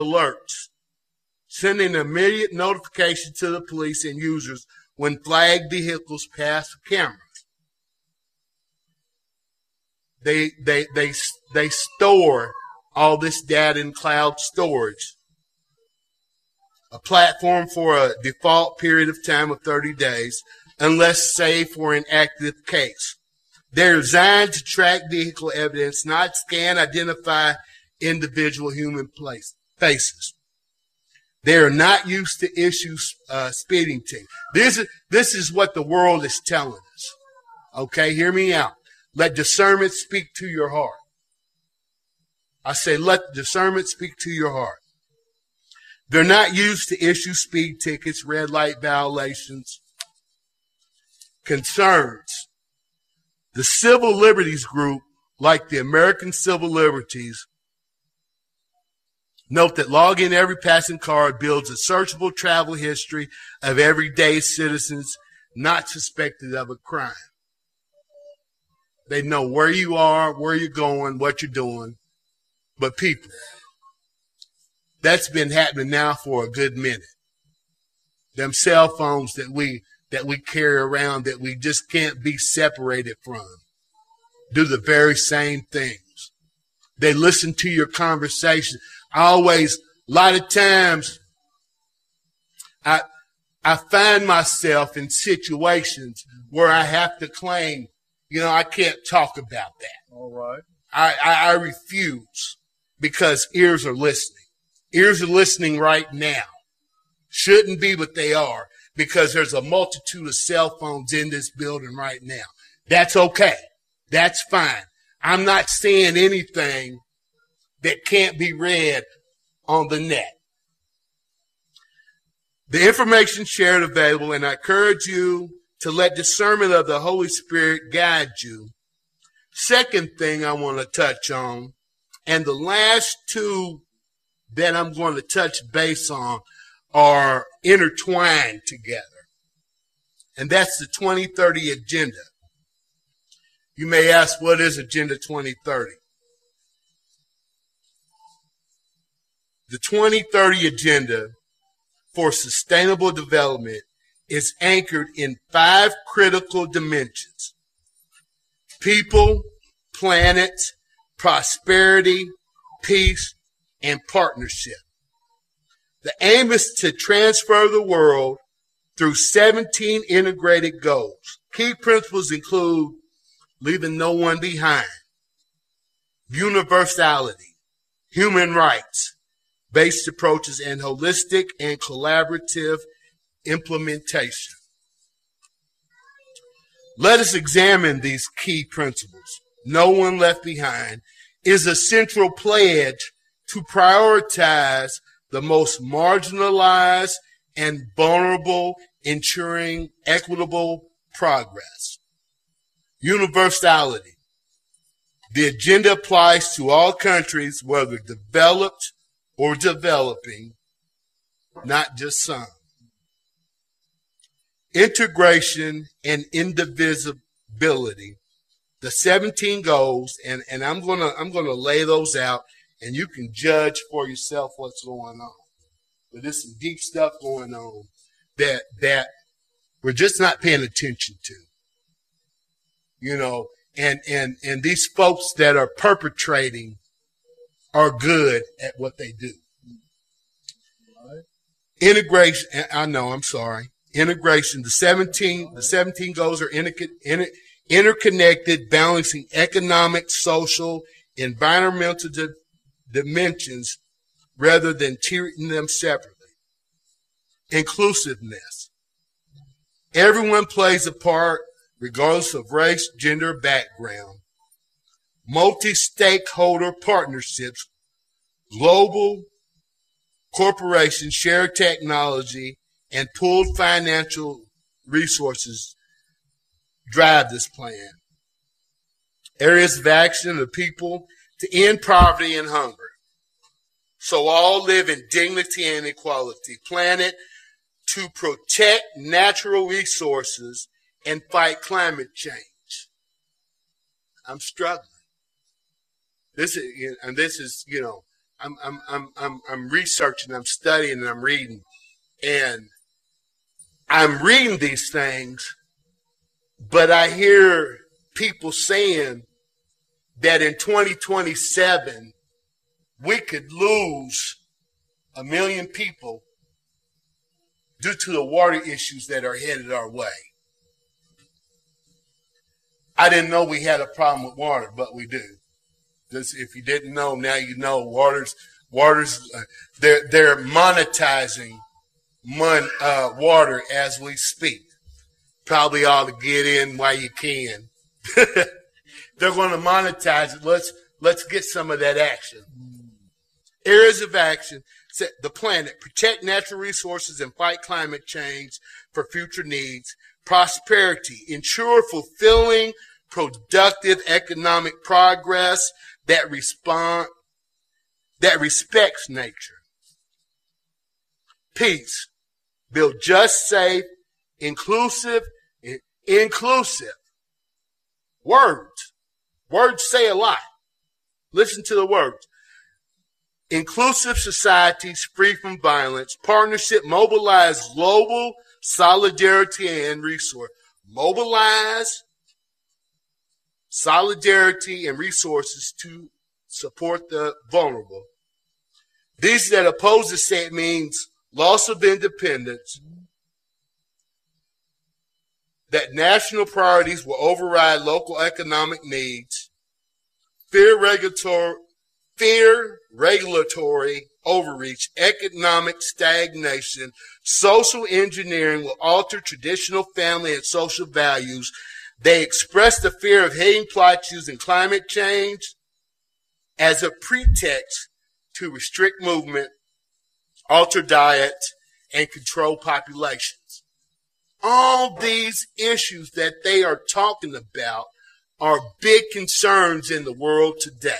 alerts, sending immediate notification to the police and users when flagged vehicles pass the cameras. They store all this data in cloud storage, a platform for a default period of time of 30 days, unless saved for an active case. They're designed to track vehicle evidence, not scan, identify individual human faces. They are not used to issue speeding tickets. This is what the world is telling us. Okay, hear me out. Let discernment speak to your heart. I say, let discernment speak to your heart. They're not used to issue speed tickets, red light violations, concerns. The Civil Liberties Group, like the American Civil Liberties, note that logging every passing car builds a searchable travel history of everyday citizens not suspected of a crime. They know where you are, where you're going, what you're doing. But people, that's been happening now for a good minute. Them cell phones that we carry around that we just can't be separated from do the very same things. They listen to your conversation. A lot of times, I find myself in situations where I have to claim, I can't talk about that. All right. I refuse because ears are listening. Ears are listening right now. Shouldn't be, but they are, because there's a multitude of cell phones in this building right now. That's okay. That's fine. I'm not saying anything that can't be read on the net. The information shared available, and I encourage you to let discernment of the Holy Spirit guide you. Second thing I want to touch on, and the last two that I'm going to touch base on are intertwined together. And that's the 2030 agenda. You may ask, what is Agenda 2030? The 2030 agenda for sustainable development is anchored in 5 critical dimensions: people, planet, prosperity, peace, and partnership. The aim is to transfer the world through 17 integrated goals. Key principles include leaving no one behind, universality, human rights, based approaches, and holistic and collaborative implementation. Let us examine these key principles. No one left behind is a central pledge to prioritize the most marginalized and vulnerable, ensuring equitable progress. Universality. The agenda applies to all countries, whether developed or developing, not just some. Integration and indivisibility. The 17 goals, and I'm gonna lay those out, and you can judge for yourself what's going on. But there's some deep stuff going on that we're just not paying attention to. And these folks that are perpetrating are good at what they do. Integration, Integration, the 17 goals are interconnected, balancing economic, social, environmental dimensions rather than treating them separately. Inclusiveness. Everyone plays a part regardless of race, gender, background. Multi-stakeholder partnerships, global corporations share technology and pooled financial resources drive this plan. Areas of action of people to end poverty and hunger, so all live in dignity and equality. Planet to protect natural resources and fight climate change. I'm struggling. I'm researching, I'm studying, and I'm reading, and I'm reading these things, but I hear people saying that in 2027 we could lose 1 million people due to the water issues that are headed our way. I didn't know we had a problem with water, but we do. Just, if you didn't know, now you know. Water's they're monetizing water as we speak. Probably ought to get in while you can. They're going to monetize it. Let's get some of that action. Areas of action: set the planet, protect natural resources, and fight climate change for future needs. Prosperity, ensure fulfilling, productive economic progress that respects nature. Peace, build just, safe, inclusive. Words say a lot. Listen to the words. Inclusive societies free from violence. Partnership, mobilize global solidarity and resource. Mobilize solidarity and resources to support the vulnerable. These that oppose the state means loss of independence, that national priorities will override local economic needs, fear regulatory overreach, economic stagnation, social engineering will alter traditional family and social values. They express the fear of hating plots using climate change as a pretext to restrict movement, alter diets, and control populations. All these issues that they are talking about are big concerns in the world today.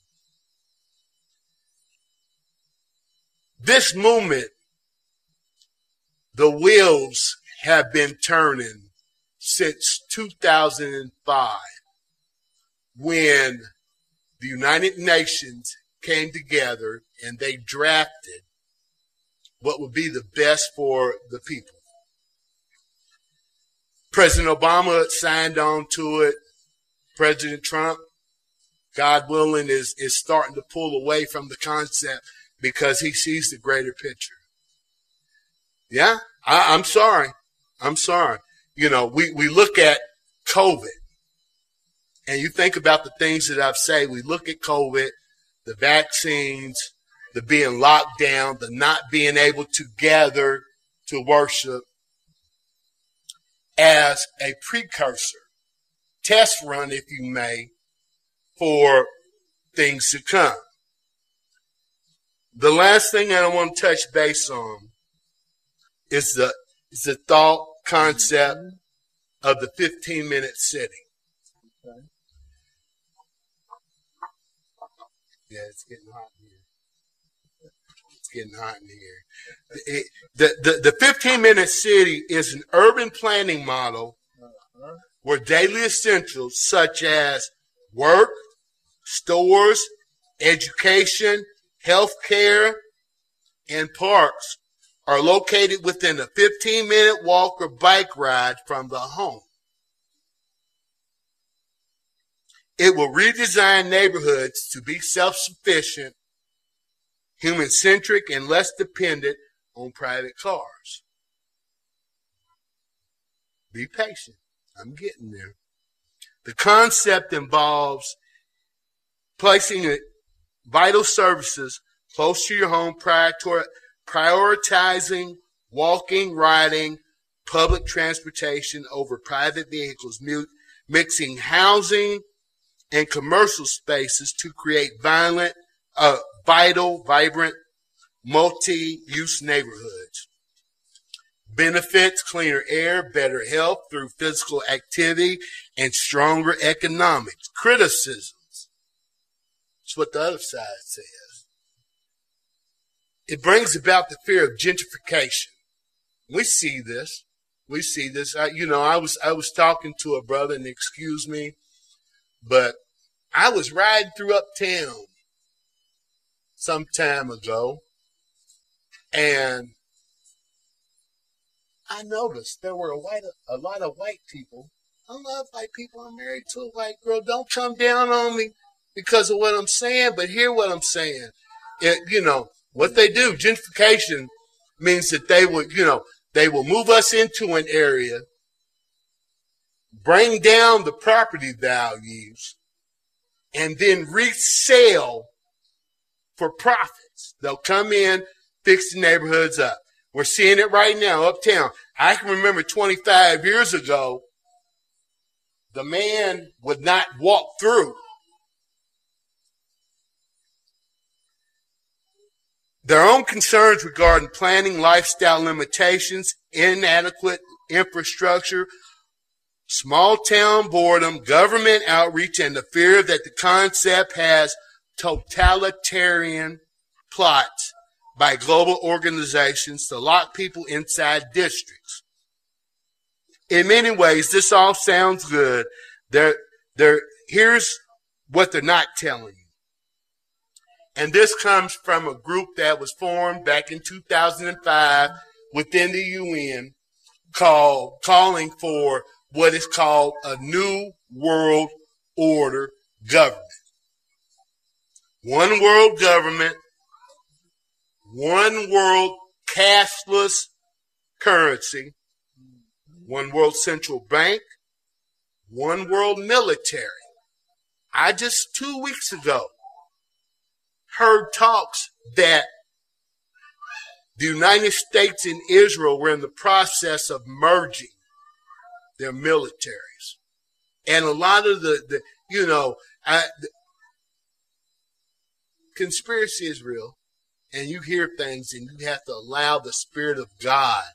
This movement, the wheels have been turning since 2005, when the United Nations came together and they drafted what would be the best for the people. President Obama signed on to it. President Trump, God willing, is starting to pull away from the concept because he sees the greater picture. Yeah, I'm sorry. You know, we look at COVID, and you think about the things that I've said. We look at COVID, the vaccines, the being locked down, the not being able to gather to worship, as a precursor, test run, if you may, for things to come. The last thing that I want to touch base on is the thought concept of the 15-minute sitting. Okay. Yeah, it's getting hot in here. It's getting hot in here. The 15-minute city is an urban planning model where daily essentials such as work, stores, education, healthcare, and parks are located within a 15-minute walk or bike ride from the home. It will redesign neighborhoods to be self-sufficient, human-centric, and less dependent on private cars. Be patient. I'm getting there. The concept involves placing vital services close to your home, prioritizing walking, riding, public transportation over private vehicles, mixing housing and commercial spaces to create vibrant, multi-use neighborhoods. Benefits: cleaner air, better health through physical activity, and stronger economics. Criticisms: it's what the other side says. It brings about the fear of gentrification. We see this. I was talking to a brother, and excuse me, but I was riding through Uptown some time ago, and I noticed there were a lot of white people. I love white people. I'm married to a white girl. Don't come down on me because of what I'm saying, but hear what I'm saying. What they do, gentrification means that they will move us into an area, bring down the property values, and then resell for profits. They'll come in, fix the neighborhoods up. We're seeing it right now uptown. I can remember 25 years ago, the man would not walk through. Their own concerns regarding planning, lifestyle limitations, inadequate infrastructure, small town boredom, government outreach, and the fear that the concept has totalitarian plots by global organizations to lock people inside districts. In many ways, this all sounds good. Here's what they're not telling you. And this comes from a group that was formed back in 2005 within the UN calling for what is called a New World Order government. One world government, one world cashless currency, one world central bank, one world military. I just 2 weeks ago heard talks that the United States and Israel were in the process of merging their militaries. And a lot of the conspiracy is real. And you hear things and you have to allow the Spirit of God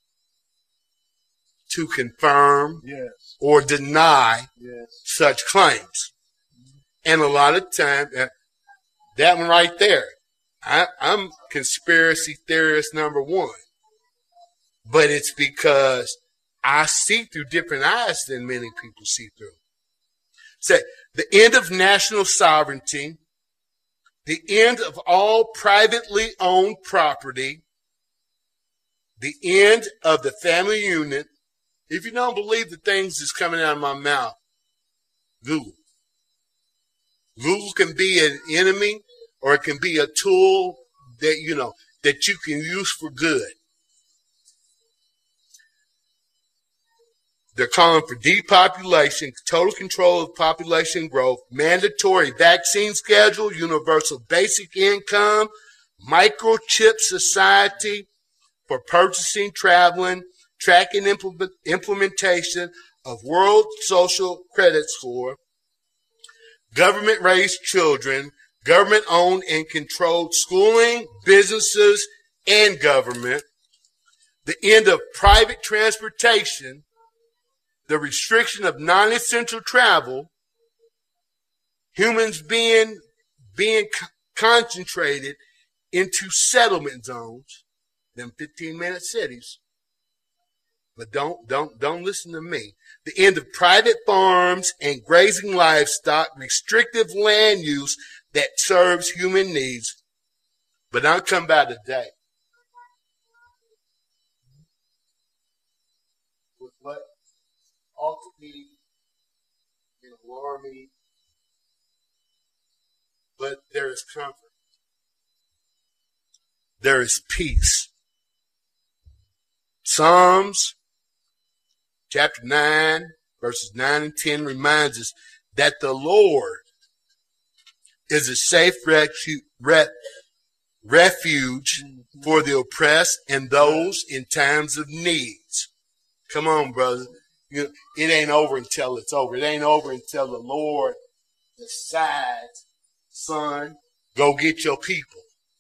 to confirm or deny such claims. And a lot of time, that one right there, I'm conspiracy theorist number one. But it's because I see through different eyes than many people see through. Say, the end of national sovereignty, the end of all privately owned property, the end of the family unit. If you don't believe the things that's coming out of my mouth, Google. Google can be an enemy or it can be a tool that, that you can use for good. They're calling for depopulation, total control of population growth, mandatory vaccine schedule, universal basic income, microchip society for purchasing, traveling, tracking, implementation of World Social Credit Score, government-raised children, government-owned and controlled schooling, businesses, and government, the end of private transportation, the restriction of non-essential travel, humans being concentrated into settlement zones, them 15-minute cities. But don't listen to me. The end of private farms and grazing livestock, restrictive land use that serves human needs. But I'll come by today with what ought to be alarming, but there is comfort. There is peace. Psalms chapter 9, verses 9 and 10 reminds us that the Lord is a safe refuge for the oppressed and those in times of needs. Come on, brother. It ain't over until it's over. It ain't over until the Lord decides, son, go get your people.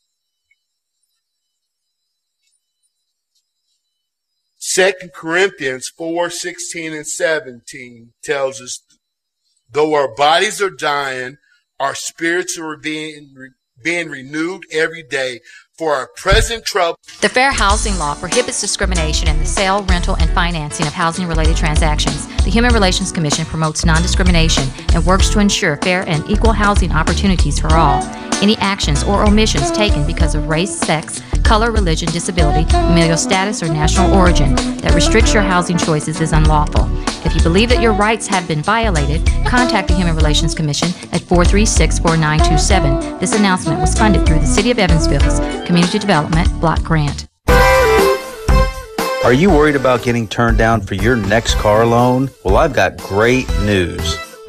2 Corinthians 4:16 and 17 tells us, though our bodies are dying, our spirits are being being renewed every day for our present trouble. The Fair Housing Law prohibits discrimination in the sale, rental, and financing of housing-related transactions. The Human Relations Commission promotes non-discrimination and works to ensure fair and equal housing opportunities for all. Any actions or omissions taken because of race, sex, color, religion, disability, familial status, or national origin that restricts your housing choices is unlawful. If you believe that your rights have been violated, contact the Human Relations Commission at 436-4927. This announcement was funded through the City of Evansville's Community Development Block Grant. Are you worried about getting turned down for your next car loan? Well, I've got great news.